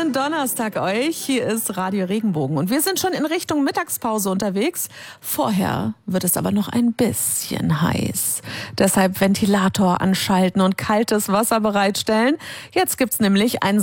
Schönen Donnerstag euch. Hier ist Radio Regenbogen und wir sind schon in Richtung Mittagspause unterwegs. Vorher wird es aber noch ein bisschen heiß. Deshalb Ventilator anschalten und kaltes Wasser bereitstellen. Jetzt gibt's nämlich ein